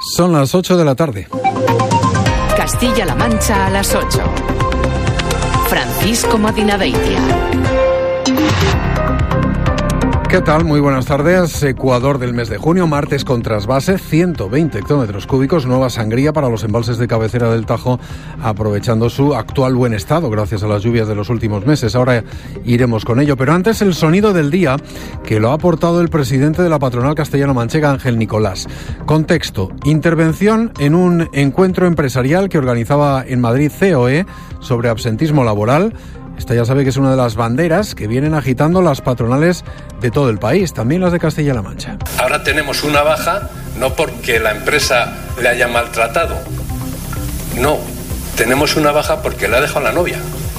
Son las 8 de la tarde. Castilla-La Mancha a las 8. Francisco Madinaveitia. ¿Qué tal? Muy buenas tardes. Ecuador del mes de junio, martes con trasvase, 120 hectómetros cúbicos, nueva sangría para los embalses de cabecera del Tajo, aprovechando su actual buen estado gracias a las lluvias de los últimos meses. Ahora iremos con ello, pero antes el sonido del día, que lo ha aportado el presidente de la patronal castellano-manchega, Ángel Nicolás. Contexto: intervención en un encuentro empresarial que organizaba en Madrid COE sobre absentismo laboral. Esta ya sabe que es una de las banderas que vienen agitando las patronales de todo el país, también las de Castilla-La Mancha. Ahora tenemos una baja, no porque la empresa le haya maltratado, no, tenemos una baja porque le ha dejado la novia.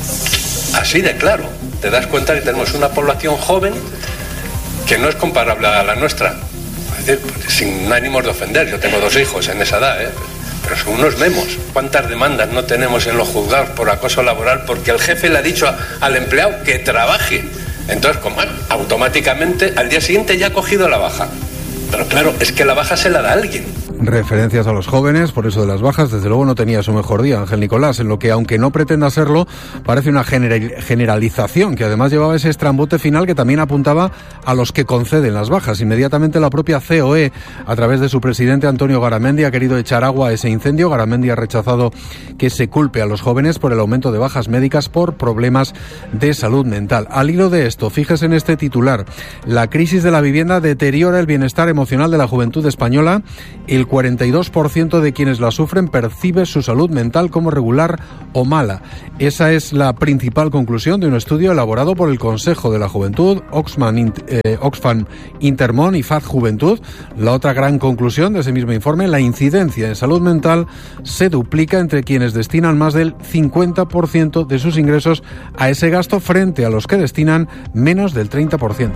Así de claro, te das cuenta que tenemos una población joven que no es comparable a la nuestra. Es decir, sin ánimos de ofender, yo tengo 2 hijos en esa edad, pero son unos memos. ¿Cuántas demandas no tenemos en los juzgados por acoso laboral porque el jefe le ha dicho al empleado que trabaje? Entonces, automáticamente al día siguiente ya ha cogido la baja. Pero claro, es que la baja se la da alguien. Referencias a los jóvenes, por eso de las bajas, desde luego no tenía su mejor día Ángel Nicolás, en lo que, aunque no pretenda serlo, parece una generalización, que además llevaba ese estrambote final que también apuntaba a los que conceden las bajas. Inmediatamente la propia COE, a través de su presidente Antonio Garamendi, ha querido echar agua a ese incendio. Garamendi ha rechazado que se culpe a los jóvenes por el aumento de bajas médicas por problemas de salud mental. Al hilo de esto, fíjese en este titular: la crisis de la vivienda deteriora el bienestar emocional de la juventud española. El 42% de quienes la sufren percibe su salud mental como regular o mala. Esa es la principal conclusión de un estudio elaborado por el Consejo de la Juventud, Oxfam Intermón y FAD Juventud. La otra gran conclusión de ese mismo informe: la incidencia en salud mental se duplica entre quienes destinan más del 50% de sus ingresos a ese gasto frente a los que destinan menos del 30%.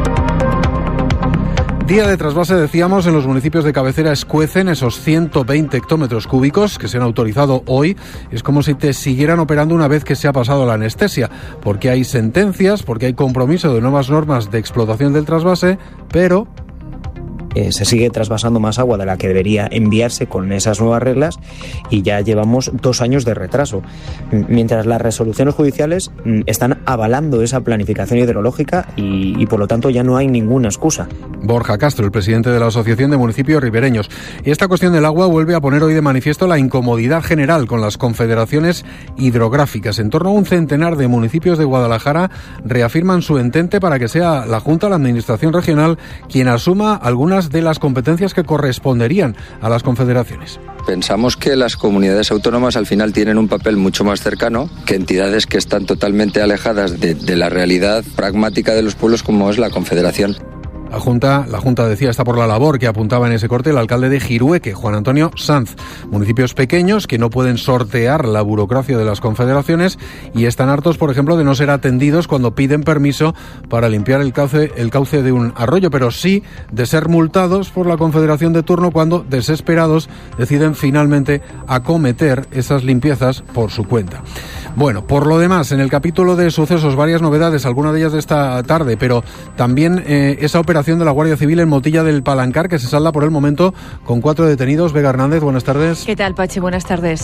Día de trasvase, decíamos, en los municipios de cabecera escuecen esos 120 hectómetros cúbicos que se han autorizado hoy. Es como si te siguieran operando una vez que se ha pasado la anestesia, porque hay sentencias, porque hay compromiso de nuevas normas de explotación del trasvase, pero se sigue trasvasando más agua de la que debería enviarse con esas nuevas reglas y ya llevamos 2 años de retraso. Mientras las resoluciones judiciales están avalando esa planificación hidrológica y por lo tanto ya no hay ninguna excusa. Borja Castro, el presidente de la Asociación de Municipios Ribereños. Y esta cuestión del agua vuelve a poner hoy de manifiesto la incomodidad general con las confederaciones hidrográficas. En torno a un centenar de municipios de Guadalajara reafirman su entente para que sea la Junta, la Administración Regional, quien asuma algunas de las competencias que corresponderían a las confederaciones. Pensamos que las comunidades autónomas al final tienen un papel mucho más cercano que entidades que están totalmente alejadas de la realidad pragmática de los pueblos como es la Confederación. La Junta decía, está por la labor que apuntaba en ese corte el alcalde de Jirueque, Juan Antonio Sanz. Municipios pequeños que no pueden sortear la burocracia de las confederaciones y están hartos, por ejemplo, de no ser atendidos cuando piden permiso para limpiar el cauce de un arroyo, pero sí de ser multados por la confederación de turno cuando, desesperados, deciden finalmente acometer esas limpiezas por su cuenta. Bueno, por lo demás, en el capítulo de sucesos, varias novedades, algunas de ellas de esta tarde, pero también esa operación de la Guardia Civil en Motilla del Palancar, que se salda por el momento con 4 detenidos. Vega Hernández, buenas tardes. ¿Qué tal, Pachi? Buenas tardes.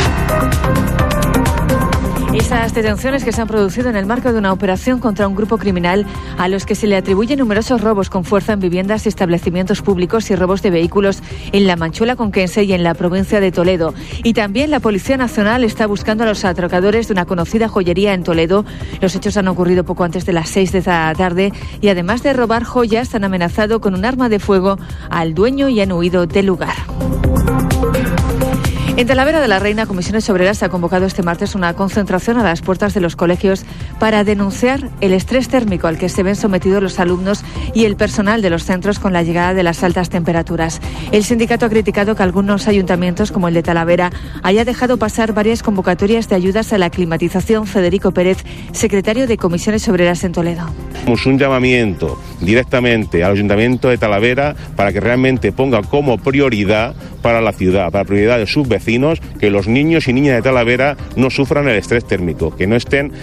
Esas detenciones que se han producido en el marco de una operación contra un grupo criminal a los que se le atribuyen numerosos robos con fuerza en viviendas y establecimientos públicos y robos de vehículos en la Manchuela Conquense y en la provincia de Toledo. Y también la Policía Nacional está buscando a los atracadores de una conocida joyería en Toledo. Los hechos han ocurrido poco antes de las 6 de la tarde y además de robar joyas han amenazado con un arma de fuego al dueño y han huido del lugar. En Talavera de la Reina, Comisiones Obreras ha convocado este martes una concentración a las puertas de los colegios para denunciar el estrés térmico al que se ven sometidos los alumnos y el personal de los centros con la llegada de las altas temperaturas. El sindicato ha criticado que algunos ayuntamientos, como el de Talavera, haya dejado pasar varias convocatorias de ayudas a la climatización. Federico Pérez, secretario de Comisiones Obreras en Toledo. Hacemos un llamamiento directamente al Ayuntamiento de Talavera para que realmente ponga como prioridad para la ciudad, para la prioridad de sus vecinos, que los niños y niñas de Talavera no sufran el estrés térmico, que no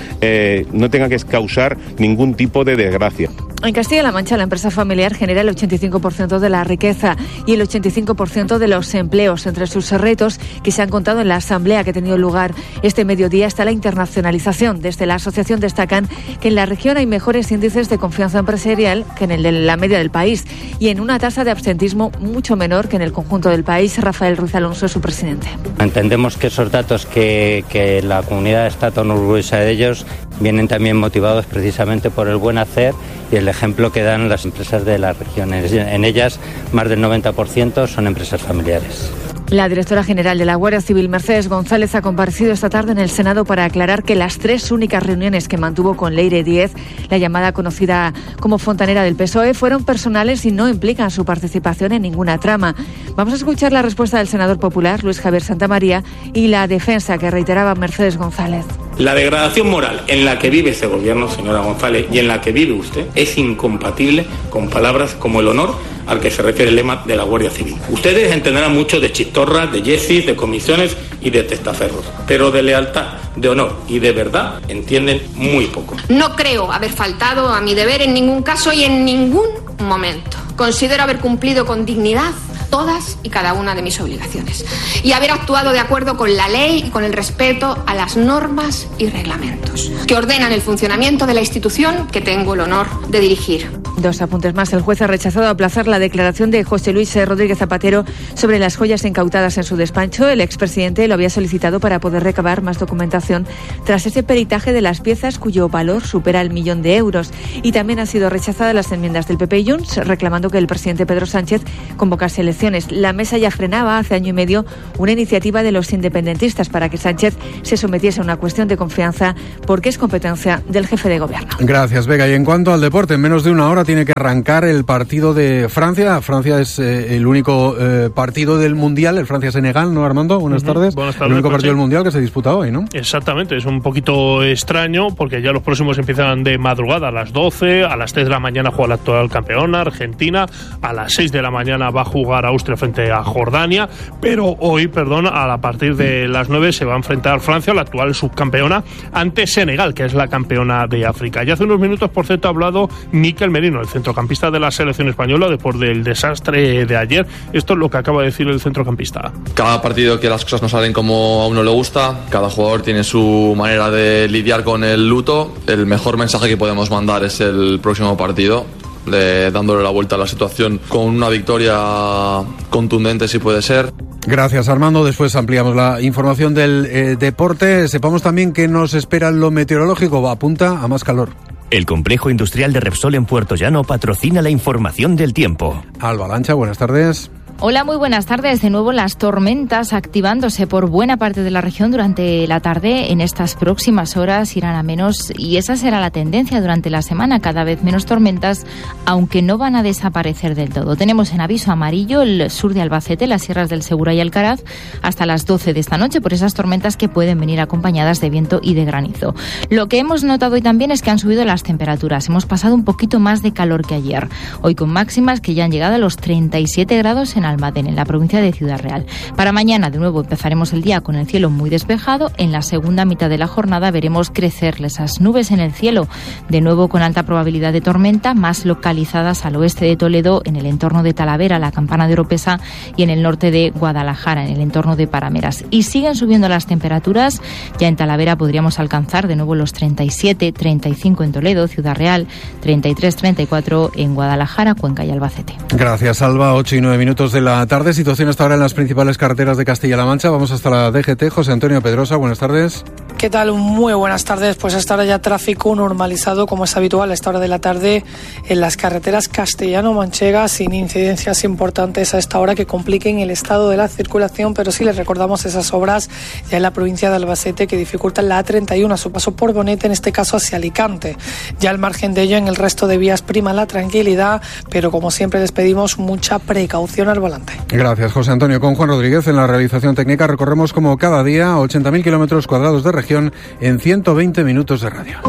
tengan que causar ningún tipo de desgracia. En Castilla-La Mancha, la empresa familiar genera el 85% de la riqueza y el 85% de los empleos. Entre sus retos que se han contado en la asamblea que ha tenido lugar este mediodía está la internacionalización. Desde la asociación destacan que en la región hay mejores índices de confianza empresarial que en el de la media del país y en una tasa de absentismo mucho menor que en el conjunto del país. Rafael Ruiz Alonso es su presidente. Entendemos que esos datos que la comunidad está tan orgullosa de ellos vienen también motivados precisamente por el buen hacer y el ejemplo que dan las empresas de las regiones. En ellas, más del 90% son empresas familiares. La directora general de la Guardia Civil, Mercedes González, ha comparecido esta tarde en el Senado para aclarar que las 3 únicas reuniones que mantuvo con Leire Díez, la llamada conocida como fontanera del PSOE, fueron personales y no implican su participación en ninguna trama. Vamos a escuchar la respuesta del senador popular, Luis Javier Santamaría, y la defensa que reiteraba Mercedes González. La degradación moral en la que vive este gobierno, señora González, y en la que vive usted, es incompatible con palabras como el honor al que se refiere el lema de la Guardia Civil. Ustedes entenderán mucho de chistorras, de yesis, de comisiones y de testaferros, pero de lealtad, de honor y de verdad entienden muy poco. No creo haber faltado a mi deber en ningún caso y en ningún momento. Considero haber cumplido con dignidad todas y cada una de mis obligaciones y haber actuado de acuerdo con la ley y con el respeto a las normas y reglamentos que ordenan el funcionamiento de la institución que tengo el honor de dirigir. 2 apuntes más. El juez ha rechazado aplazar la declaración de José Luis Rodríguez Zapatero sobre las joyas incautadas en su despacho. El expresidente lo había solicitado para poder recabar más documentación tras ese peritaje de las piezas cuyo valor supera el 1.000.000 de euros. Y también han sido rechazadas las enmiendas del PP y Junts reclamando que el presidente Pedro Sánchez convocase elecciones. La mesa ya frenaba hace año y medio una iniciativa de los independentistas para que Sánchez se sometiese a una cuestión de confianza porque es competencia del jefe de gobierno. Gracias, Vega. Y en cuanto al deporte, en menos de una hora tiene que arrancar el partido de Francia. Francia es el único partido del Mundial, el Francia-Senegal, ¿no, Armando? Buenas tardes. Buenas tardes. El único partido sí. del Mundial que se disputa hoy, ¿no? Exactamente, es un poquito extraño porque ya los próximos empiezan de madrugada a las 12, a las 3 de la mañana juega la actual campeona, Argentina, a las 6 de la mañana va a jugar Austria frente a Jordania, pero hoy, a partir de las 9 se va a enfrentar Francia, la actual subcampeona, ante Senegal, que es la campeona de África. Y hace unos minutos, por cierto, ha hablado Mikel Merino, el centrocampista de la selección española, después del desastre de ayer. Esto es lo que acaba de decir el centrocampista. Cada partido que las cosas no salen como a uno le gusta, cada jugador tiene su manera de lidiar con el luto. El mejor mensaje que podemos mandar es el próximo partido, dándole la vuelta a la situación con una victoria contundente si puede ser. Gracias, Armando. Después ampliamos la información del deporte. Sepamos también que nos espera lo meteorológico. Apunta a más calor. El complejo industrial de Repsol en Puerto Llano patrocina la información del tiempo. Alba Lancha, buenas tardes. Hola, muy buenas tardes. De nuevo las tormentas activándose por buena parte de la región durante la tarde. En estas próximas horas irán a menos y esa será la tendencia durante la semana. Cada vez menos tormentas, aunque no van a desaparecer del todo. Tenemos en aviso amarillo el sur de Albacete, las sierras del Segura y Alcaraz, hasta las 12 de esta noche por esas tormentas que pueden venir acompañadas de viento y de granizo. Lo que hemos notado hoy también es que han subido las temperaturas. Hemos pasado un poquito más de calor que ayer. Hoy con máximas que ya han llegado a los 37 grados en Almadén, en la provincia de Ciudad Real. Para mañana, de nuevo, empezaremos el día con el cielo muy despejado. En la segunda mitad de la jornada veremos crecer esas nubes en el cielo, de nuevo con alta probabilidad de tormenta, más localizadas al oeste de Toledo, en el entorno de Talavera, la Campana de Oropesa, y en el norte de Guadalajara, en el entorno de Parameras. Y siguen subiendo las temperaturas. Ya en Talavera podríamos alcanzar de nuevo los 37, 35 en Toledo, Ciudad Real, 33, 34 en Guadalajara, Cuenca y Albacete. Gracias, Alba. 8 y 9 minutos de la tarde. Situación hasta ahora en las principales carreteras de Castilla-La Mancha. Vamos hasta la DGT. José Antonio Pedrosa, buenas tardes. ¿Qué tal? Muy buenas tardes. Pues hasta ahora ya tráfico normalizado, como es habitual a esta hora de la tarde en las carreteras castellano-manchegas, sin incidencias importantes a esta hora que compliquen el estado de la circulación, pero sí les recordamos esas obras ya en la provincia de Albacete que dificultan la A31 a su paso por Bonete, en este caso hacia Alicante. Ya al margen de ello, en el resto de vías prima la tranquilidad, pero como siempre les pedimos mucha precaución al volante. Gracias, José Antonio. Con Juan Rodríguez en la realización técnica recorremos como cada día 80.000 kilómetros cuadrados de región en 120 minutos de radio.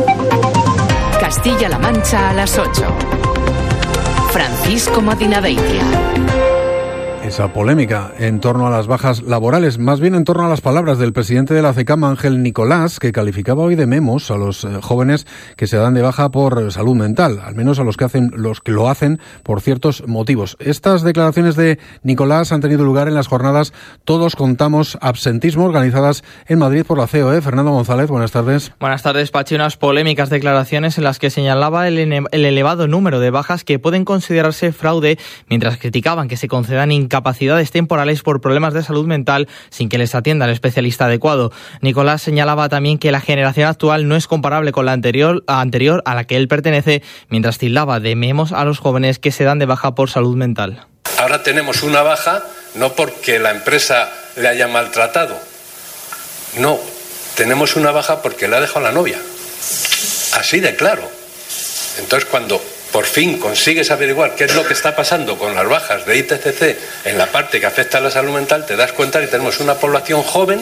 Castilla-La Mancha a las 8. Francisco Madinaveitia. esa polémica en torno a las bajas laborales, más bien en torno a las palabras del presidente de la CECAM, Ángel Nicolás, que calificaba hoy de memos a los jóvenes que se dan de baja por salud mental, al menos a los que lo hacen por ciertos motivos. Estas declaraciones de Nicolás han tenido lugar en las jornadas Todos Contamos Absentismo, organizadas en Madrid por la COE. Fernando González, buenas tardes. Buenas tardes, Pachi. Unas polémicas declaraciones en las que señalaba el elevado número de bajas que pueden considerarse fraude, mientras criticaban que se concedan incapacidades temporales por problemas de salud mental sin que les atienda el especialista adecuado. Nicolás señalaba también que la generación actual no es comparable con la anterior a la que él pertenece, mientras tildaba de memos a los jóvenes que se dan de baja por salud mental. Ahora tenemos una baja no porque la empresa le haya maltratado, no, tenemos una baja porque le ha dejado la novia, así de claro. Entonces, cuando por fin consigues averiguar qué es lo que está pasando con las bajas de ITCC en la parte que afecta a la salud mental, te das cuenta que tenemos una población joven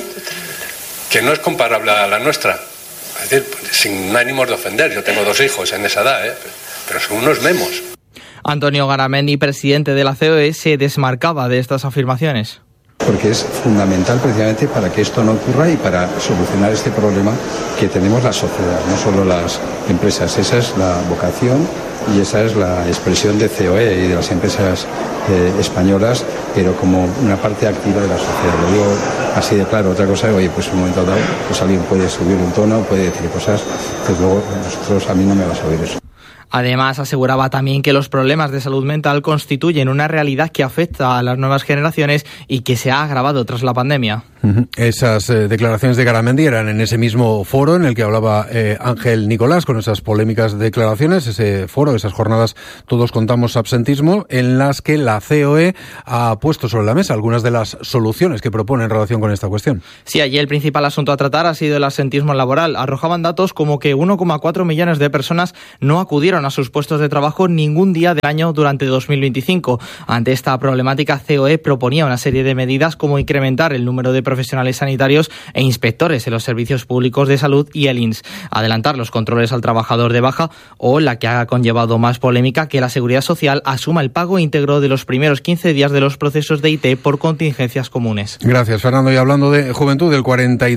que no es comparable a la nuestra. Es decir, sin ánimos de ofender, yo tengo 2 hijos en esa edad, pero son unos memos. Antonio Garamendi, presidente de la COE, se desmarcaba de estas afirmaciones. Porque es fundamental precisamente para que esto no ocurra y para solucionar este problema que tenemos la sociedad, no solo las empresas. Esa es la vocación y esa es la expresión de COE y de las empresas españolas, pero como una parte activa de la sociedad. Lo digo así de claro. Otra cosa, oye, pues en un momento dado, pues alguien puede subir un tono, puede decir cosas que luego a mí no me vas a oír eso. Además, aseguraba también que los problemas de salud mental constituyen una realidad que afecta a las nuevas generaciones y que se ha agravado tras la pandemia. Esas declaraciones de Garamendi eran en ese mismo foro en el que hablaba Ángel Nicolás, con esas polémicas declaraciones, ese foro, esas jornadas Todos Contamos Absentismo, en las que la COE ha puesto sobre la mesa algunas de las soluciones que propone en relación con esta cuestión. Sí, allí el principal asunto a tratar ha sido el absentismo laboral. Arrojaban datos como que 1,4 millones de personas no acudieron a sus puestos de trabajo ningún día del año durante 2025. Ante esta problemática, COE proponía una serie de medidas como incrementar el número de profesionales sanitarios e inspectores en los servicios públicos de salud y el INS, adelantar los controles al trabajador de baja o, la que ha conllevado más polémica, que la Seguridad Social asuma el pago íntegro de los primeros 15 días de los procesos de IT por contingencias comunes. Gracias, Fernando. Y hablando de juventud, el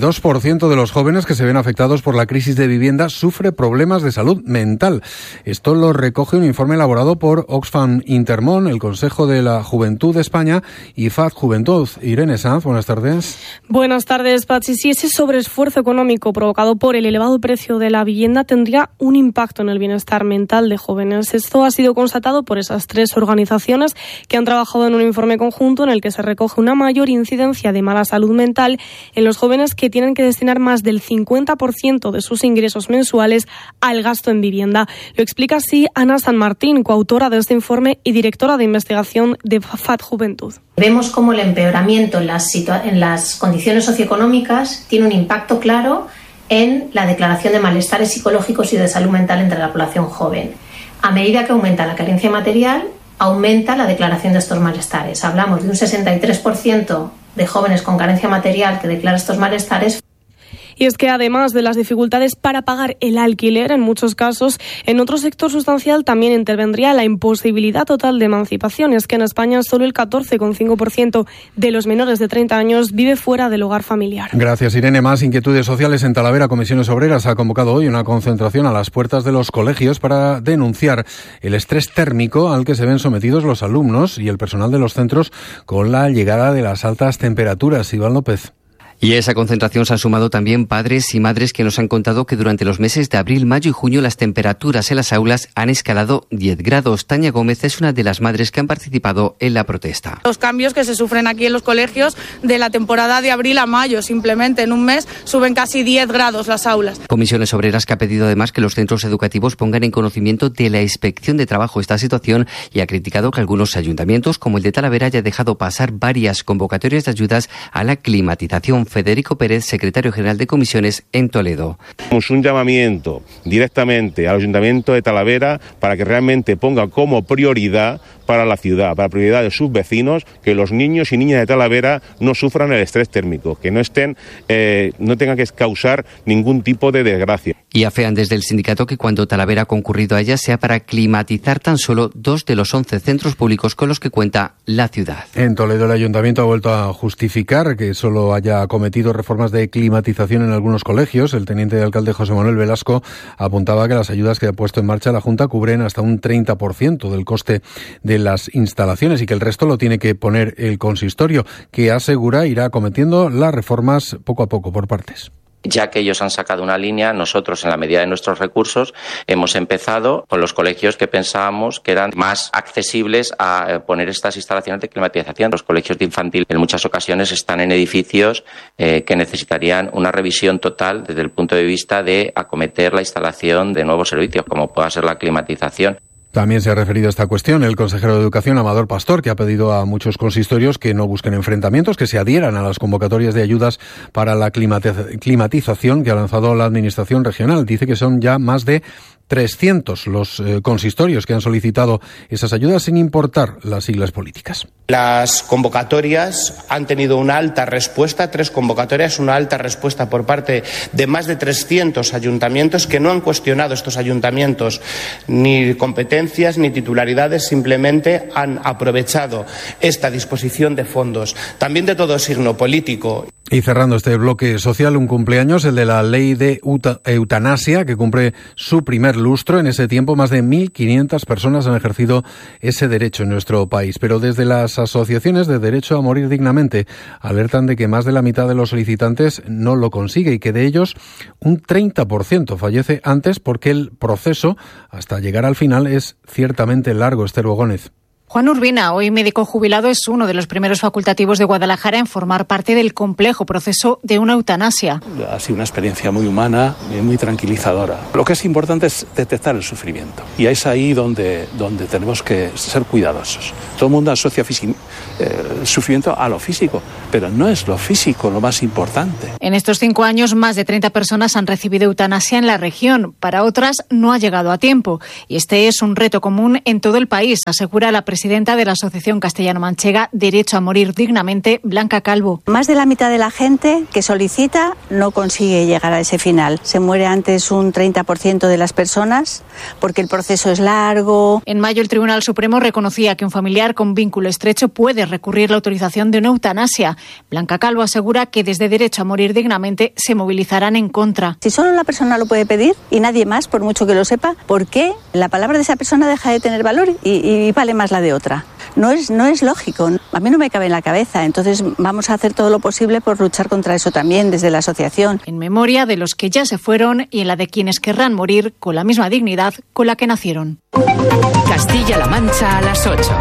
42% de los jóvenes que se ven afectados por la crisis de vivienda sufre problemas de salud mental. Esto lo recoge un informe elaborado por Oxfam Intermón, el Consejo de la Juventud de España y FAD Juventud. Irene Sanz, buenas tardes. Buenas tardes, Pachi. Si ese sobreesfuerzo económico provocado por el elevado precio de la vivienda tendría un impacto en el bienestar mental de jóvenes. Esto ha sido constatado por esas 3 organizaciones que han trabajado en un informe conjunto en el que se recoge una mayor incidencia de mala salud mental en los jóvenes que tienen que destinar más del 50% de sus ingresos mensuales al gasto en vivienda. Lo explica así Ana San Martín, coautora de este informe y directora de investigación de FAD Juventud. Vemos cómo el empeoramiento en las condiciones socioeconómicas tiene un impacto claro en la declaración de malestares psicológicos y de salud mental entre la población joven. A medida que aumenta la carencia material, aumenta la declaración de estos malestares. Hablamos de un 63% de jóvenes con carencia material que declara estos malestares. Y es que además de las dificultades para pagar el alquiler, en muchos casos, en otro sector sustancial también intervendría la imposibilidad total de emancipación. Es que en España solo el 14,5% de los menores de 30 años vive fuera del hogar familiar. Gracias, Irene. Más inquietudes sociales en Talavera. Comisiones Obreras ha convocado hoy una concentración a las puertas de los colegios para denunciar el estrés térmico al que se ven sometidos los alumnos y el personal de los centros con la llegada de las altas temperaturas. Iván López. Y a esa concentración se han sumado también padres y madres que nos han contado que durante los meses de abril, mayo y junio las temperaturas en las aulas han escalado 10 grados. Tania Gómez es una de las madres que han participado en la protesta. Los cambios que se sufren aquí en los colegios de la temporada de abril a mayo, simplemente en un mes suben casi 10 grados las aulas. Comisiones Obreras que ha pedido además que los centros educativos pongan en conocimiento de la Inspección de Trabajo esta situación y ha criticado que algunos ayuntamientos, como el de Talavera, haya dejado pasar varias convocatorias de ayudas a la climatización. Federico Pérez, secretario general de Comisiones en Toledo. Hacemos un llamamiento directamente al Ayuntamiento de Talavera para que realmente ponga como prioridad para la ciudad, para la prioridad de sus vecinos, que los niños y niñas de Talavera no sufran el estrés térmico, que no tengan que causar ningún tipo de desgracia. Y afean desde el sindicato que cuando Talavera ha concurrido a ella sea para climatizar tan solo 2 de los 11 centros públicos con los que cuenta la ciudad. En Toledo el ayuntamiento ha vuelto a justificar que solo haya acometido reformas de climatización en algunos colegios. El teniente de alcalde José Manuel Velasco apuntaba que las ayudas que ha puesto en marcha la Junta cubren hasta un 30% del coste de las instalaciones y que el resto lo tiene que poner el consistorio, que asegura irá acometiendo las reformas poco a poco por partes. Ya que ellos han sacado una línea, nosotros, en la medida de nuestros recursos, hemos empezado con los colegios que pensábamos que eran más accesibles a poner estas instalaciones de climatización. Los colegios de infantil en muchas ocasiones están en edificios que necesitarían una revisión total desde el punto de vista de acometer la instalación de nuevos servicios, como pueda ser la climatización. También se ha referido a esta cuestión el consejero de Educación, Amador Pastor, que ha pedido a muchos consistorios que no busquen enfrentamientos, que se adhieran a las convocatorias de ayudas para la climatización que ha lanzado la Administración regional. Dice que son ya más de 300 los consistorios que han solicitado esas ayudas sin importar las siglas políticas. Las convocatorias han tenido una alta respuesta, 3 convocatorias, una alta respuesta por parte de más de 300 ayuntamientos que no han cuestionado estos ayuntamientos ni competencias ni titularidades, simplemente han aprovechado esta disposición de fondos, también de todo signo político. Y cerrando este bloque social, un cumpleaños, el de la ley de eutanasia, que cumple su primer lustro. En ese tiempo, más de 1.500 personas han ejercido ese derecho en nuestro país. Pero desde las asociaciones de derecho a morir dignamente alertan de que más de la mitad de los solicitantes no lo consigue y que de ellos un 30% fallece antes porque el proceso, hasta llegar al final, es ciertamente largo. Esther Bogónez. Juan Urbina, hoy médico jubilado, es uno de los primeros facultativos de Guadalajara en formar parte del complejo proceso de una eutanasia. Ha sido una experiencia muy humana y muy tranquilizadora. Lo que es importante es detectar el sufrimiento y es ahí donde tenemos que ser cuidadosos. Todo el mundo asocia el sufrimiento a lo físico, pero no es lo físico lo más importante. En estos 5 años, más de 30 personas han recibido eutanasia en la región. Para otras, no ha llegado a tiempo. Y este es un reto común en todo el país, asegura la presidenta de la Asociación Castellano-Manchega Derecho a Morir Dignamente, Blanca Calvo. Más de la mitad de la gente que solicita no consigue llegar a ese final. Se muere antes un 30% de las personas porque el proceso es largo. En mayo, el Tribunal Supremo reconocía que un familiar con vínculo estrecho puede recurrir la autorización de una eutanasia. Blanca Calvo asegura que desde Derecho a Morir Dignamente se movilizarán en contra. Si solo la persona lo puede pedir y nadie más, por mucho que lo sepa, ¿por qué la palabra de esa persona deja de tener valor y vale más la de otra? No es lógico. A mí no me cabe en la cabeza. Entonces vamos a hacer todo lo posible por luchar contra eso también desde la asociación. En memoria de los que ya se fueron y en la de quienes querrán morir con la misma dignidad con la que nacieron. Castilla-La Mancha a las 8.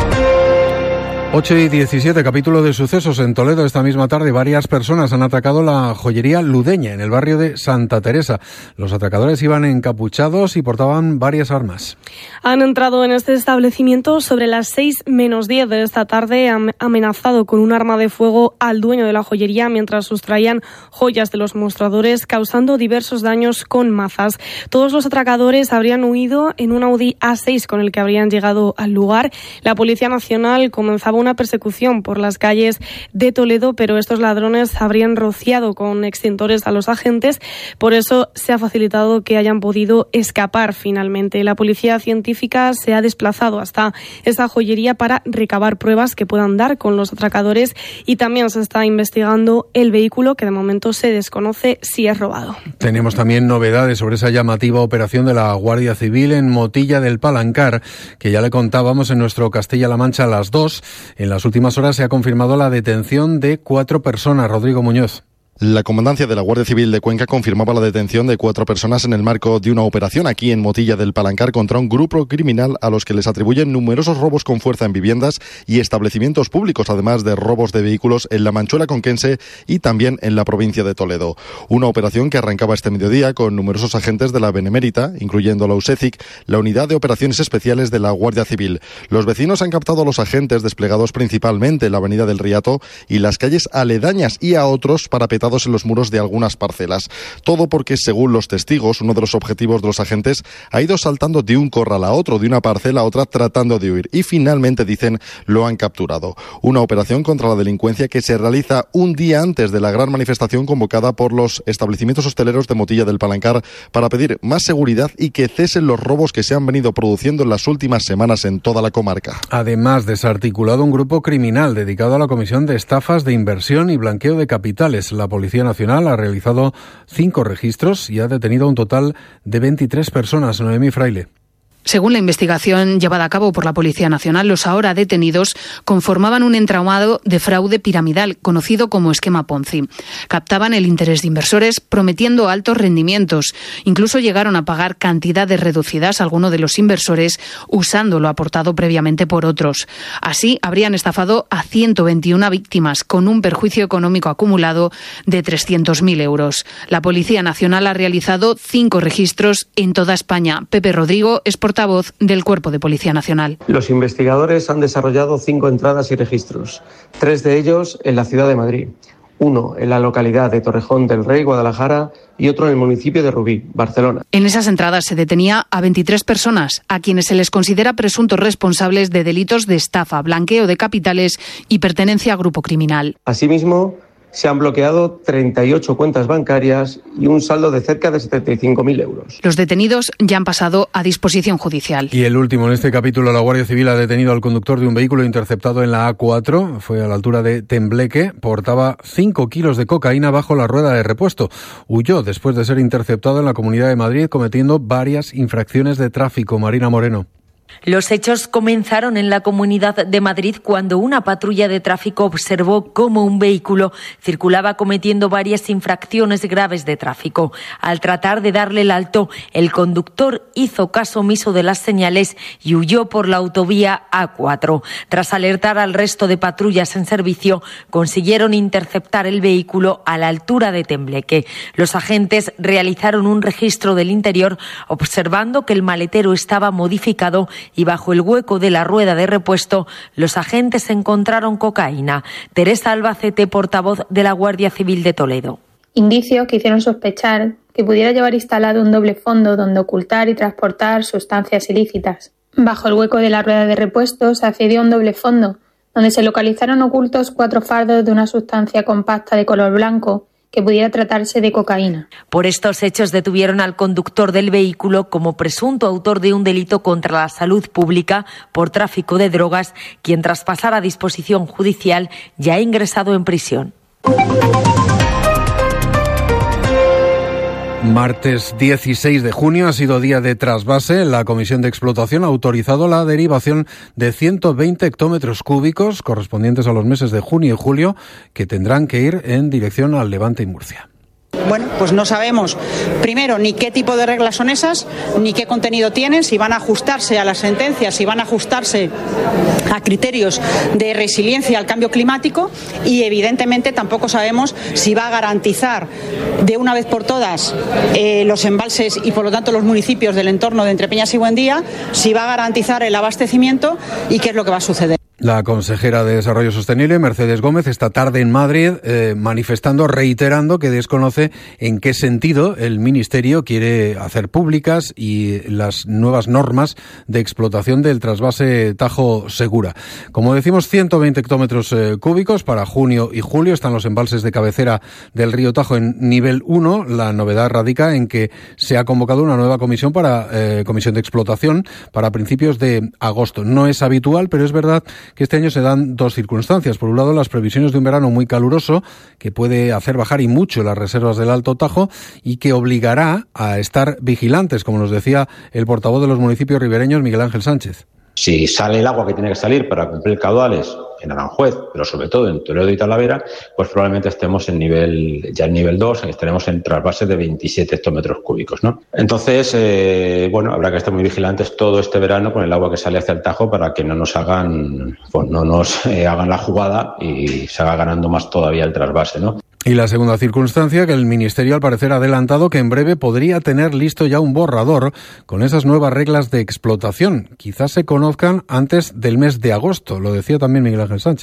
8:17, capítulo de sucesos. En Toledo esta misma tarde varias personas han atacado la joyería Ludeña en el barrio de Santa Teresa. Los atracadores iban encapuchados y portaban varias armas. Han entrado en este establecimiento sobre las 6:10 de esta tarde, han amenazado con un arma de fuego al dueño de la joyería mientras sustraían joyas de los mostradores, causando diversos daños con mazas. Todos los atracadores habrían huido en un Audi A6 con el que habrían llegado al lugar. La Policía Nacional comenzaba una persecución por las calles de Toledo, pero estos ladrones habrían rociado con extintores a los agentes, por eso se ha facilitado que hayan podido escapar finalmente. La policía científica se ha desplazado hasta esa joyería para recabar pruebas que puedan dar con los atracadores y también se está investigando el vehículo, que de momento se desconoce si es robado. Tenemos también novedades sobre esa llamativa operación de la Guardia Civil en Motilla del Palancar, que ya le contábamos en nuestro Castilla-La Mancha a las 2. En las últimas horas se ha confirmado la detención de 4 personas. Rodrigo Muñoz. La comandancia de la Guardia Civil de Cuenca confirmaba la detención de 4 personas en el marco de una operación aquí en Motilla del Palancar contra un grupo criminal a los que les atribuyen numerosos robos con fuerza en viviendas y establecimientos públicos, además de robos de vehículos en la Manchuela conquense y también en la provincia de Toledo. Una operación que arrancaba este mediodía con numerosos agentes de la Benemérita, incluyendo la USECIC, la Unidad de Operaciones Especiales de la Guardia Civil. Los vecinos han captado a los agentes desplegados principalmente en la avenida del Riato y las calles aledañas y a otros parapetados localizados en los muros de algunas parcelas. Todo porque, según los testigos, uno de los objetivos de los agentes ha ido saltando de un corral a otro, de una parcela a otra, tratando de huir. Y finalmente, dicen, lo han capturado. Una operación contra la delincuencia que se realiza un día antes de la gran manifestación convocada por los establecimientos hosteleros de Motilla del Palancar para pedir más seguridad y que cesen los robos que se han venido produciendo en las últimas semanas en toda la comarca. Además, desarticulado un grupo criminal dedicado a la comisión de estafas de inversión y blanqueo de capitales. La Policía Nacional ha realizado 5 registros y ha detenido un total de 23 personas. Noemí Fraile. Según la investigación llevada a cabo por la Policía Nacional, los ahora detenidos conformaban un entramado de fraude piramidal, conocido como esquema Ponzi. Captaban el interés de inversores prometiendo altos rendimientos. Incluso llegaron a pagar cantidades reducidas a alguno de los inversores usando lo aportado previamente por otros. Así, habrían estafado a 121 víctimas con un perjuicio económico acumulado de 300.000 euros. La Policía Nacional ha realizado 5 registros en toda España. Pepe Rodrigo es portavoz del Cuerpo de Policía Nacional. Los investigadores han desarrollado 5 entradas y registros, 3 de ellos en la ciudad de Madrid, 1 en la localidad de Torrejón del Rey, Guadalajara, y otro en el municipio de Rubí, Barcelona. En esas entradas se detenía a 23 personas, a quienes se les considera presuntos responsables de delitos de estafa, blanqueo de capitales y pertenencia a grupo criminal. Asimismo, se han bloqueado 38 cuentas bancarias y un saldo de cerca de 75.000 euros. Los detenidos ya han pasado a disposición judicial. Y el último en este capítulo, la Guardia Civil ha detenido al conductor de un vehículo interceptado en la A4. Fue a la altura de Tembleque. Portaba 5 kilos de cocaína bajo la rueda de repuesto. Huyó después de ser interceptado en la Comunidad de Madrid cometiendo varias infracciones de tráfico. Marina Moreno. Los hechos comenzaron en la Comunidad de Madrid cuando una patrulla de tráfico observó cómo un vehículo circulaba cometiendo varias infracciones graves de tráfico. Al tratar de darle el alto, el conductor hizo caso omiso de las señales y huyó por la autovía A4. Tras alertar al resto de patrullas en servicio, consiguieron interceptar el vehículo a la altura de Tembleque. Los agentes realizaron un registro del interior, observando que el maletero estaba modificado y bajo el hueco de la rueda de repuesto los agentes encontraron cocaína. Teresa Albacete, portavoz de la Guardia Civil de Toledo. Indicios que hicieron sospechar que pudiera llevar instalado un doble fondo donde ocultar y transportar sustancias ilícitas. Bajo el hueco de la rueda de repuesto se accedió a un doble fondo donde se localizaron ocultos 4 fardos de una sustancia compacta de color blanco que pudiera tratarse de cocaína. Por estos hechos detuvieron al conductor del vehículo como presunto autor de un delito contra la salud pública por tráfico de drogas, quien tras pasar a disposición judicial ya ha ingresado en prisión. Martes 16 de junio ha sido día de trasvase. La Comisión de Explotación ha autorizado la derivación de 120 hectómetros cúbicos correspondientes a los meses de junio y julio que tendrán que ir en dirección al Levante y Murcia. Bueno, pues no sabemos, primero, ni qué tipo de reglas son esas, ni qué contenido tienen, si van a ajustarse a las sentencias, si van a ajustarse a criterios de resiliencia al cambio climático y, evidentemente, tampoco sabemos si va a garantizar de una vez por todas los embalses y, por lo tanto, los municipios del entorno de Entrepeñas y Buendía, si va a garantizar el abastecimiento y qué es lo que va a suceder. La consejera de Desarrollo Sostenible, Mercedes Gómez, esta tarde en Madrid reiterando que desconoce en qué sentido el Ministerio quiere hacer públicas y las nuevas normas de explotación del trasvase Tajo Segura. Como decimos, 120 hectómetros cúbicos para junio y julio. Están los embalses de cabecera del río Tajo en nivel 1. La novedad radica en que se ha convocado una nueva comisión comisión de explotación para principios de agosto. No es habitual, pero es verdad que este año se dan 2 circunstancias. Por un lado, las previsiones de un verano muy caluroso que puede hacer bajar y mucho las reservas del Alto Tajo y que obligará a estar vigilantes, como nos decía el portavoz de los municipios ribereños, Miguel Ángel Sánchez. Si sale el agua que tiene que salir para cumplir caudales en Aranjuez, pero sobre todo en Toledo y Talavera, pues probablemente estemos en nivel 2, estaremos en trasvase de 27 hectómetros cúbicos, ¿no? Entonces, habrá que estar muy vigilantes todo este verano con el agua que sale hacia el Tajo para que no nos hagan la jugada y se haga ganando más todavía el trasvase, ¿no? Y la segunda circunstancia, que el Ministerio al parecer ha adelantado que en breve podría tener listo ya un borrador con esas nuevas reglas de explotación. Quizás se conozcan antes del mes de agosto, lo decía también Miguel Ángel Sánchez.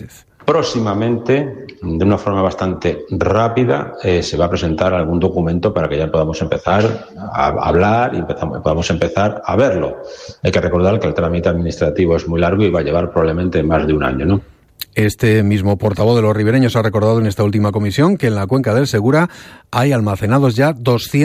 Próximamente, de una forma bastante rápida, se va a presentar algún documento para que ya podamos empezar a hablar y podamos empezar a verlo. Hay que recordar que el trámite administrativo es muy largo y va a llevar probablemente más de un año, ¿no? Este mismo portavoz de los ribereños ha recordado en esta última comisión que en la cuenca del Segura hay almacenados ya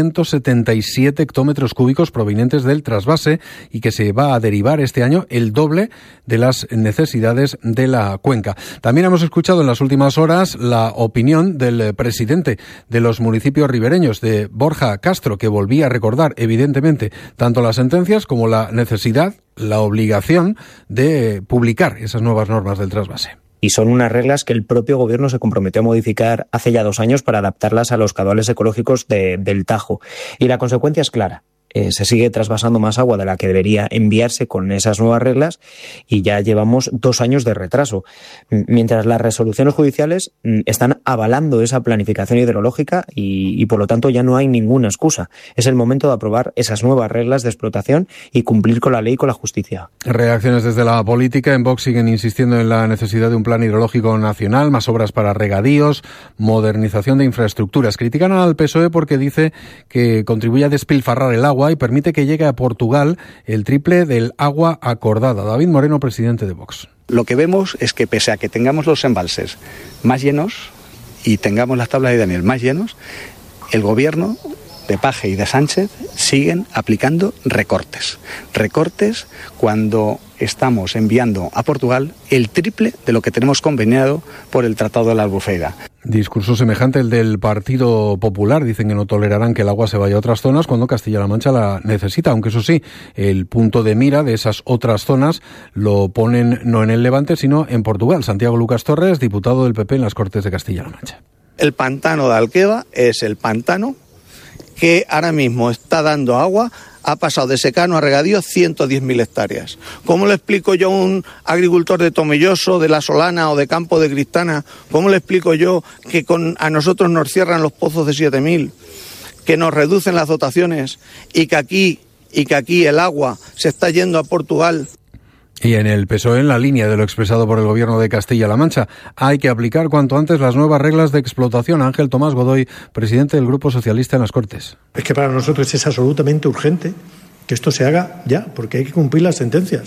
277 hectómetros cúbicos provenientes del trasvase y que se va a derivar este año el doble de las necesidades de la cuenca. También hemos escuchado en las últimas horas la opinión del presidente de los municipios ribereños, de Borja Castro, que volvía a recordar evidentemente tanto las sentencias como la necesidad, la obligación de publicar esas nuevas normas del trasvase. Y son unas reglas que el propio Gobierno se comprometió a modificar hace ya 2 años para adaptarlas a los caudales ecológicos del Tajo. Y la consecuencia es clara. Se sigue trasvasando más agua de la que debería enviarse con esas nuevas reglas y ya llevamos 2 años de retraso. Mientras las resoluciones judiciales están avalando esa planificación hidrológica y por lo tanto ya no hay ninguna excusa. Es el momento de aprobar esas nuevas reglas de explotación y cumplir con la ley y con la justicia. Reacciones desde la política. En Vox siguen insistiendo en la necesidad de un plan hidrológico nacional, más obras para regadíos, modernización de infraestructuras. Critican al PSOE porque dice que contribuye a despilfarrar el agua y permite que llegue a Portugal el triple del agua acordada. David Moreno, presidente de Vox. Lo que vemos es que pese a que tengamos los embalses más llenos y tengamos las tablas de Daniel más llenos, el gobierno de Paje y de Sánchez siguen aplicando recortes. Recortes cuando estamos enviando a Portugal el triple de lo que tenemos conveniado por el Tratado de la Albufeira. Discurso semejante el del Partido Popular. Dicen que no tolerarán que el agua se vaya a otras zonas cuando Castilla-La Mancha la necesita, aunque eso sí, el punto de mira de esas otras zonas lo ponen no en el Levante, sino en Portugal. Santiago Lucas Torres, diputado del PP en las Cortes de Castilla-La Mancha. El pantano de Alqueva es el pantano que ahora mismo está dando agua, ha pasado de secano a regadío 110.000 hectáreas. ¿Cómo le explico yo a un agricultor de Tomelloso, de La Solana o de Campo de Cristana, cómo le explico yo que a nosotros nos cierran los pozos de 7.000, que nos reducen las dotaciones y que aquí el agua se está yendo a Portugal? Y en el PSOE, en la línea de lo expresado por el Gobierno de Castilla-La Mancha, hay que aplicar cuanto antes las nuevas reglas de explotación. Ángel Tomás Godoy, presidente del Grupo Socialista en las Cortes. Es que para nosotros es absolutamente urgente que esto se haga ya, porque hay que cumplir las sentencias.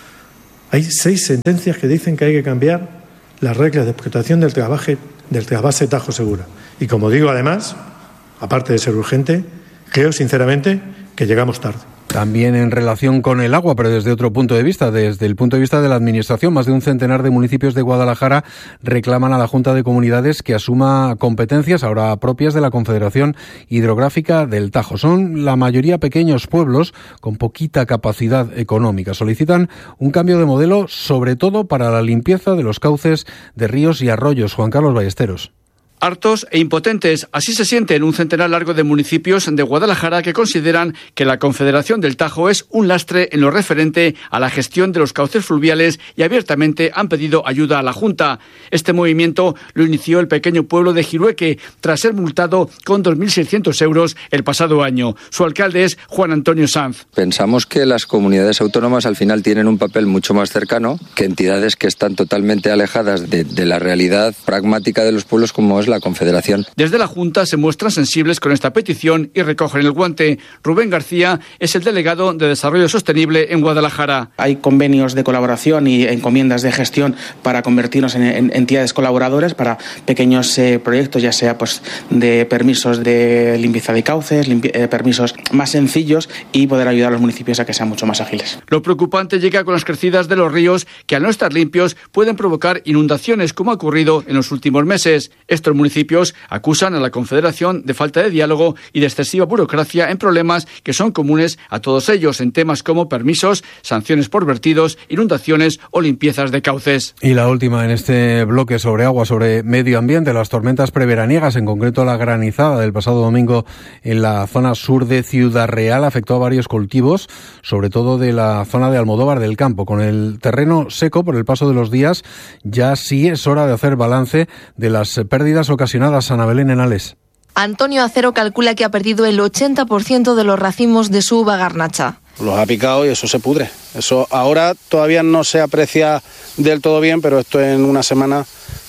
Hay 6 sentencias que dicen que hay que cambiar las reglas de explotación del trasvase Tajo Segura. Y como digo, además, aparte de ser urgente, creo sinceramente que llegamos tarde. También en relación con el agua, pero desde otro punto de vista, desde el punto de vista de la Administración, más de un centenar de municipios de Guadalajara reclaman a la Junta de Comunidades que asuma competencias ahora propias de la Confederación Hidrográfica del Tajo. Son la mayoría pequeños pueblos con poquita capacidad económica. Solicitan un cambio de modelo, sobre todo para la limpieza de los cauces de ríos y arroyos. Juan Carlos Ballesteros. Hartos e impotentes, así se sienten un centenar largo de municipios de Guadalajara que consideran que la Confederación del Tajo es un lastre en lo referente a la gestión de los cauces fluviales y abiertamente han pedido ayuda a la Junta. Este movimiento lo inició el pequeño pueblo de Jirueque tras ser multado con 2.600 euros el pasado año. Su alcalde es Juan Antonio Sanz. Pensamos que las comunidades autónomas al final tienen un papel mucho más cercano que entidades que están totalmente alejadas de la realidad pragmática de los pueblos como es la Confederación. Desde la Junta se muestran sensibles con esta petición y recogen el guante. Rubén García es el delegado de Desarrollo Sostenible en Guadalajara. Hay convenios de colaboración y encomiendas de gestión para convertirnos en entidades colaboradoras para pequeños proyectos, ya sea pues de permisos de limpieza de cauces, permisos más sencillos y poder ayudar a los municipios a que sean mucho más ágiles. Lo preocupante llega con las crecidas de los ríos que al no estar limpios pueden provocar inundaciones como ha ocurrido en los últimos meses. Estos municipios acusan a la Confederación de falta de diálogo y de excesiva burocracia en problemas que son comunes a todos ellos en temas como permisos, sanciones por vertidos, inundaciones o limpiezas de cauces. Y la última en este bloque sobre agua, sobre medio ambiente, las tormentas preveraniegas, en concreto la granizada del pasado domingo en la zona sur de Ciudad Real, afectó a varios cultivos, sobre todo de la zona de Almodóvar del Campo. Con el terreno seco por el paso de los días, ya sí es hora de hacer balance de las pérdidas ocasionadas. Ana Belén Henales. Antonio Acero calcula que ha perdido el 80% de los racimos de su uva garnacha. Los ha picado y eso se pudre. Eso ahora todavía no se aprecia del todo bien, pero esto en una semana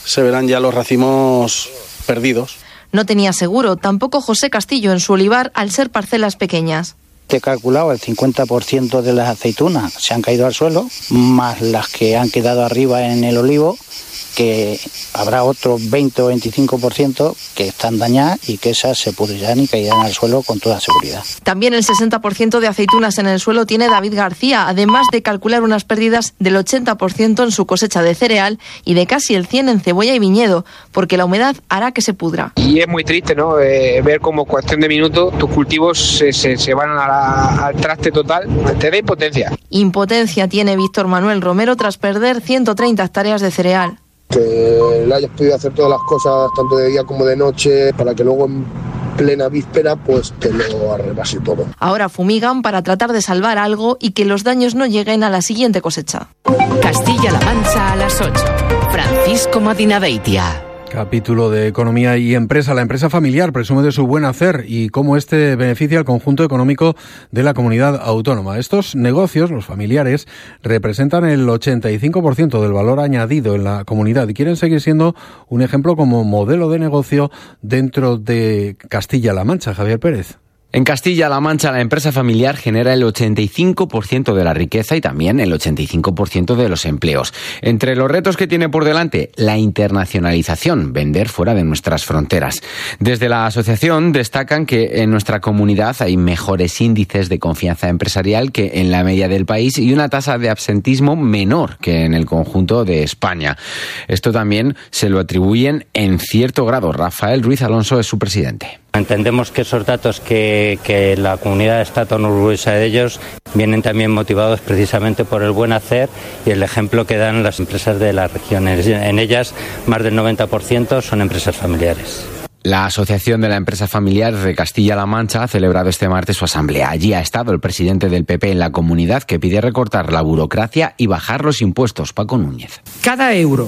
se verán ya los racimos perdidos. No tenía seguro, tampoco José Castillo en su olivar, al ser parcelas pequeñas. Te he calculado el 50% de las aceitunas se han caído al suelo, más las que han quedado arriba en el olivo, que habrá otro 20 o 25% que están dañadas y que esas se pudrirán y caerán al suelo con toda seguridad. También el 60% de aceitunas en el suelo tiene David García, además de calcular unas pérdidas del 80% en su cosecha de cereal y de casi el 100% en cebolla y viñedo, porque la humedad hará que se pudra. Y es muy triste, ¿no? Ver como cuestión de minutos tus cultivos se van al traste total. Te da impotencia. Impotencia tiene Víctor Manuel Romero tras perder 130 hectáreas de cereal. Que le hayas podido hacer todas las cosas, tanto de día como de noche, para que luego en plena víspera pues te lo arrebase todo. Ahora fumigan para tratar de salvar algo y que los daños no lleguen a la siguiente cosecha. Castilla-La Mancha a las 8. Francisco Madinabeitia. Capítulo de Economía y Empresa. La empresa familiar presume de su buen hacer y cómo este beneficia al conjunto económico de la comunidad autónoma. Estos negocios, los familiares, representan el 85% del valor añadido en la comunidad y quieren seguir siendo un ejemplo como modelo de negocio dentro de Castilla-La Mancha. Javier Pérez. En Castilla-La Mancha, la empresa familiar genera el 85% de la riqueza y también el 85% de los empleos. Entre los retos que tiene por delante, la internacionalización, vender fuera de nuestras fronteras. Desde la asociación destacan que en nuestra comunidad hay mejores índices de confianza empresarial que en la media del país y una tasa de absentismo menor que en el conjunto de España. Esto también se lo atribuyen en cierto grado. Rafael Ruiz Alonso es su presidente. Entendemos que esos datos que la comunidad está tan orgullosa de ellos vienen también motivados precisamente por el buen hacer y el ejemplo que dan las empresas de las regiones. En ellas, más del 90% son empresas familiares. La Asociación de la Empresa Familiar de Castilla-La Mancha ha celebrado este martes su asamblea. Allí ha estado el presidente del PP en la comunidad, que pide recortar la burocracia y bajar los impuestos. Paco Núñez. Cada euro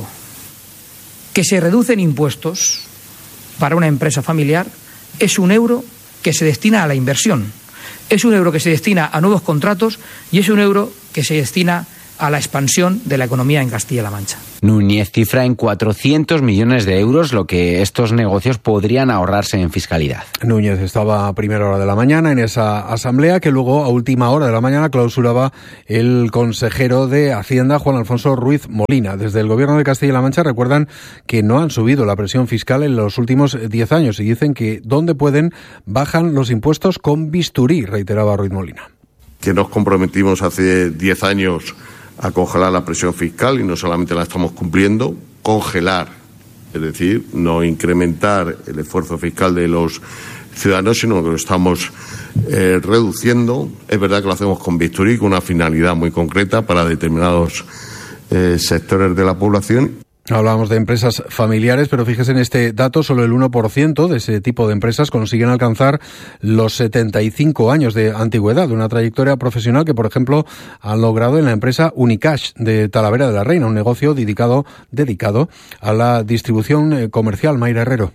que se reduce en impuestos para una empresa familiar es un euro que se destina a la inversión, es un euro que se destina a nuevos contratos y es un euro que se destina a la expansión de la economía en Castilla-La Mancha. Núñez cifra en 400 millones de euros lo que estos negocios podrían ahorrarse en fiscalidad. Núñez estaba a primera hora de la mañana en esa asamblea que luego a última hora de la mañana clausuraba el consejero de Hacienda, Juan Alfonso Ruiz Molina. Desde el Gobierno de Castilla-La Mancha recuerdan que no han subido la presión fiscal en los últimos 10 años y dicen que donde pueden bajan los impuestos con bisturí, reiteraba Ruiz Molina. Que nos comprometimos hace 10 años a congelar la presión fiscal y no solamente la estamos cumpliendo, congelar, es decir, no incrementar el esfuerzo fiscal de los ciudadanos, sino que lo estamos reduciendo. Es verdad que lo hacemos con bisturí, con una finalidad muy concreta para determinados sectores de la población. Hablábamos de empresas familiares, pero fíjese en este dato, solo el 1% de ese tipo de empresas consiguen alcanzar los 75 años de antigüedad, una trayectoria profesional que, por ejemplo, han logrado en la empresa Unicash de Talavera de la Reina, un negocio dedicado a la distribución comercial. Mayra Herrero.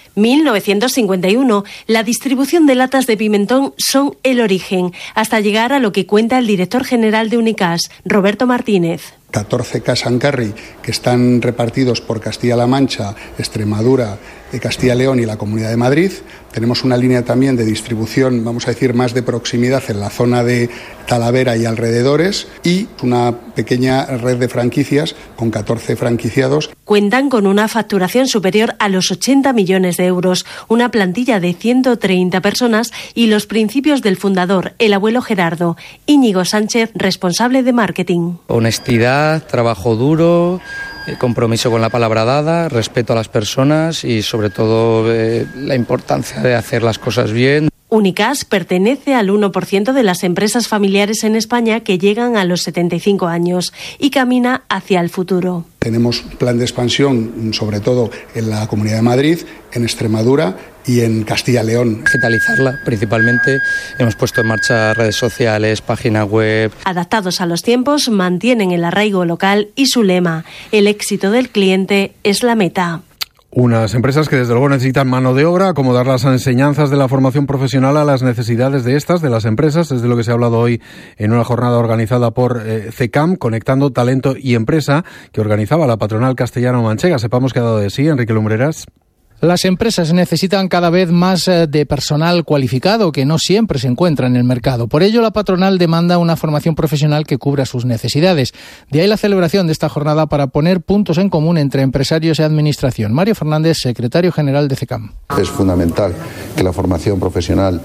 1951, la distribución de latas de pimentón son el origen, hasta llegar a lo que cuenta el director general de Unicash, Roberto Martínez. 14 cash and carry que están repartidos por Castilla-La Mancha, Extremadura, Castilla y León y la Comunidad de Madrid. Tenemos una línea también de distribución, vamos a decir, más de proximidad en la zona de Talavera y alrededores y una pequeña red de franquicias con 14 franquiciados. Cuentan con una facturación superior a los 80 millones de euros, una plantilla de 130 personas y los principios del fundador, el abuelo Gerardo, Íñigo Sánchez, responsable de marketing. Honestidad, trabajo duro, compromiso con la palabra dada, respeto a las personas y sobre todo la importancia de hacer las cosas bien. Unicash pertenece al 1% de las empresas familiares en España que llegan a los 75 años y camina hacia el futuro. Tenemos plan de expansión, sobre todo en la Comunidad de Madrid, en Extremadura y en Castilla y León. Digitalizarla principalmente. Hemos puesto en marcha redes sociales, página web. Adaptados a los tiempos, mantienen el arraigo local y su lema: el éxito del cliente es la meta. Unas empresas que desde luego necesitan mano de obra, acomodar las enseñanzas de la formación profesional a las necesidades de las empresas, es de lo que se ha hablado hoy en una jornada organizada por CECAM, Conectando Talento y Empresa, que organizaba la patronal castellano-manchega. Sepamos qué ha dado de sí Enrique Lumbreras. Las empresas necesitan cada vez más de personal cualificado que no siempre se encuentra en el mercado. Por ello, la patronal demanda una formación profesional que cubra sus necesidades. De ahí la celebración de esta jornada para poner puntos en común entre empresarios y administración. Mario Fernández, secretario general de CECAM. Es fundamental que la formación profesional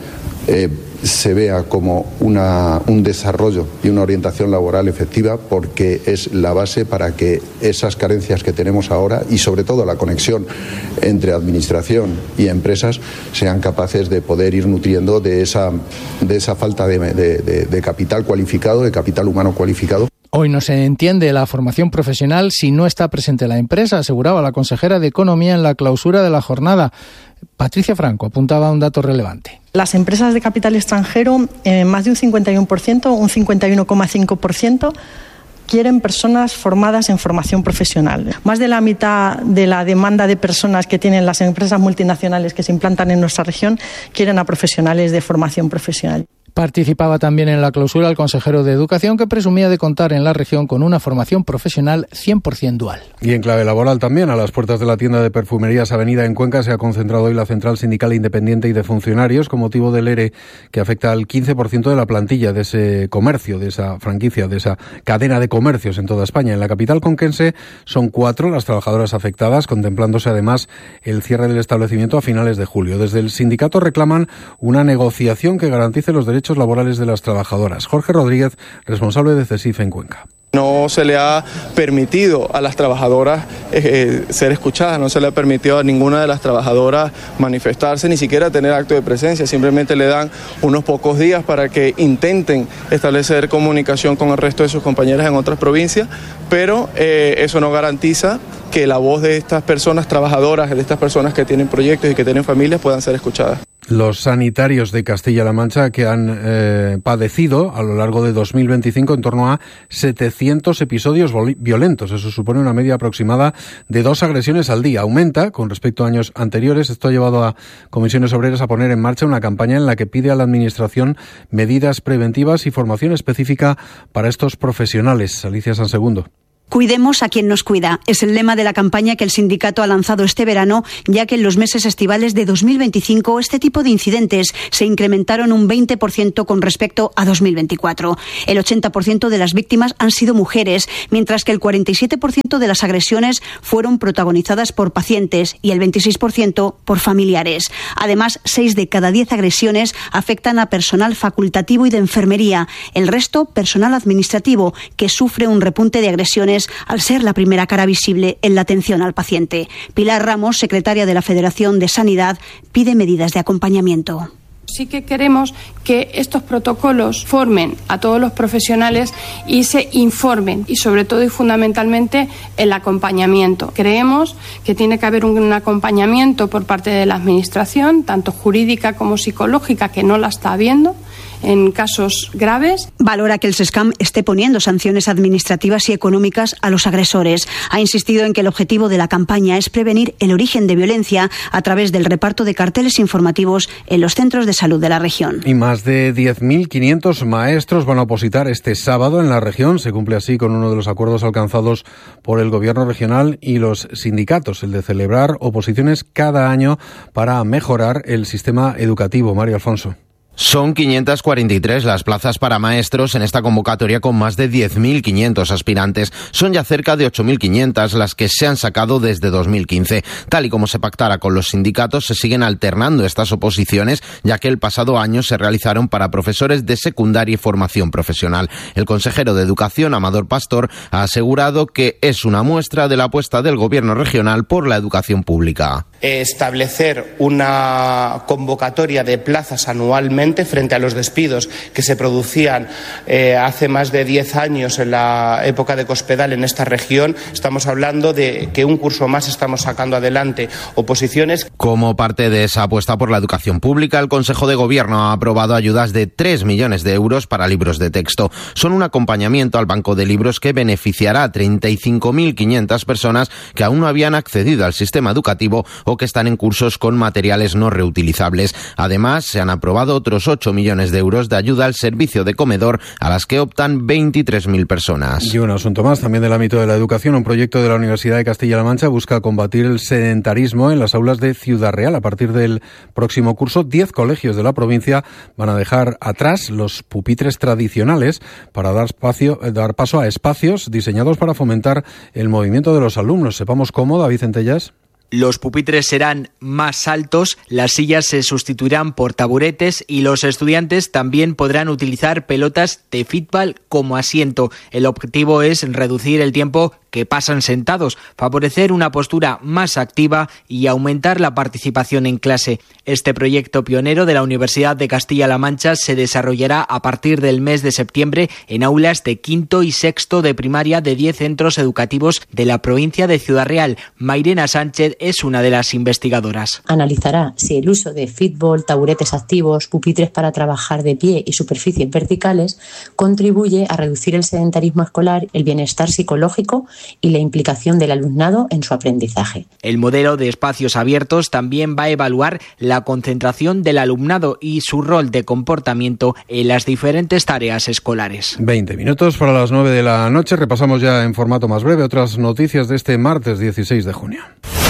se vea como un desarrollo y una orientación laboral efectiva, porque es la base para que esas carencias que tenemos ahora y sobre todo la conexión entre administración y empresas sean capaces de poder ir nutriendo de esa falta de capital cualificado, de capital humano cualificado. Hoy no se entiende la formación profesional si no está presente la empresa, aseguraba la consejera de Economía en la clausura de la jornada. Patricia Franco apuntaba a un dato relevante. Las empresas de capital extranjero, más de un 51%, un 51,5%, quieren personas formadas en formación profesional. Más de la mitad de la demanda de personas que tienen las empresas multinacionales que se implantan en nuestra región quieren a profesionales de formación profesional. Participaba también en la clausura el consejero de Educación, que presumía de contar en la región con una formación profesional 100% dual. Y en clave laboral también, a las puertas de la tienda de perfumerías Avenida en Cuenca se ha concentrado hoy la Central Sindical Independiente y de Funcionarios con motivo del ERE que afecta al 15% de la plantilla de ese comercio, de esa franquicia, de esa cadena de comercios en toda España. En la capital conquense son 4 las trabajadoras afectadas, contemplándose además el cierre del establecimiento a finales de julio. Desde el sindicato reclaman una negociación que garantice los derechos laborales de las trabajadoras. Jorge Rodríguez, responsable de CESIF en Cuenca. No se le ha permitido a las trabajadoras ser escuchadas, no se le ha permitido a ninguna de las trabajadoras manifestarse, ni siquiera tener acto de presencia. Simplemente le dan unos pocos días para que intenten establecer comunicación con el resto de sus compañeras en otras provincias, pero eso no garantiza que la voz de estas personas trabajadoras, de estas personas que tienen proyectos y que tienen familias, puedan ser escuchadas. Los sanitarios de Castilla-La Mancha que han padecido a lo largo de 2025 en torno a 700 episodios violentos. Eso supone una media aproximada de 2 agresiones al día. Aumenta con respecto a años anteriores. Esto ha llevado a comisiones obreras a poner en marcha una campaña en la que pide a la Administración medidas preventivas y formación específica para estos profesionales. Alicia Sansegundo. Cuidemos a quien nos cuida. Es el lema de la campaña que el sindicato ha lanzado este verano, ya que en los meses estivales de 2025 este tipo de incidentes se incrementaron un 20% con respecto a 2024. El 80% de las víctimas han sido mujeres, mientras que el 47% de las agresiones fueron protagonizadas por pacientes y el 26% por familiares. Además, 6 de cada 10 agresiones afectan a personal facultativo y de enfermería. El resto, personal administrativo, que sufre un repunte de agresiones al ser la primera cara visible en la atención al paciente. Pilar Ramos, secretaria de la Federación de Sanidad, pide medidas de acompañamiento. Sí que queremos que estos protocolos formen a todos los profesionales y se informen, y sobre todo y fundamentalmente el acompañamiento. Creemos que tiene que haber un acompañamiento por parte de la Administración, tanto jurídica como psicológica, que no la está habiendo en casos graves. Valora que el SESCAM esté poniendo sanciones administrativas y económicas a los agresores. Ha insistido en que el objetivo de la campaña es prevenir el origen de violencia a través del reparto de carteles informativos en los centros de salud de la región. Y más de 10.500 maestros van a opositar este sábado en la región. Se cumple así con uno de los acuerdos alcanzados por el Gobierno regional y los sindicatos, el de celebrar oposiciones cada año para mejorar el sistema educativo. Mario Alfonso. Son 543 las plazas para maestros en esta convocatoria con más de 10.500 aspirantes. Son ya cerca de 8.500 las que se han sacado desde 2015. Tal y como se pactara con los sindicatos, se siguen alternando estas oposiciones, ya que el pasado año se realizaron para profesores de secundaria y formación profesional. El consejero de Educación, Amador Pastor, ha asegurado que es una muestra de la apuesta del Gobierno regional por la educación pública. establecer una convocatoria de plazas anualmente frente a los despidos que se producían hace más de 10 años en la época de Cospedal en esta región. Estamos hablando de que un curso más estamos sacando adelante oposiciones. Como parte de esa apuesta por la educación pública, el Consejo de Gobierno ha aprobado ayudas de 3 millones de euros para libros de texto. Son un acompañamiento al banco de libros que beneficiará a 35.500 personas que aún no habían accedido al sistema educativo o que están en cursos con materiales no reutilizables. Además, se han aprobado otros 8 millones de euros de ayuda al servicio de comedor, a las que optan 23.000 personas. Y un asunto más, también del ámbito de la educación. Un proyecto de la Universidad de Castilla-La Mancha busca combatir el sedentarismo en las aulas de Ciudad Real. A partir del próximo curso, 10 colegios de la provincia van a dejar atrás los pupitres tradicionales para dar paso a espacios diseñados para fomentar el movimiento de los alumnos. Sepamos cómo, David Centellas. Los pupitres serán más altos, las sillas se sustituirán por taburetes y los estudiantes también podrán utilizar pelotas de fútbol como asiento. El objetivo es reducir el tiempo que pasan sentados, favorecer una postura más activa y aumentar la participación en clase. Este proyecto pionero de la Universidad de Castilla-La Mancha se desarrollará a partir del mes de septiembre en aulas de quinto y sexto de primaria de 10 centros educativos de la provincia de Ciudad Real. Mairena Sánchez es una de las investigadoras. Analizará si el uso de fútbol, taburetes activos, pupitres para trabajar de pie y superficies verticales contribuye a reducir el sedentarismo escolar, el bienestar psicológico y la implicación del alumnado en su aprendizaje. El modelo de espacios abiertos también va a evaluar la concentración del alumnado y su rol de comportamiento en las diferentes tareas escolares. 20 minutos para las 9 de la noche. Repasamos ya en formato más breve otras noticias de este martes 16 de junio.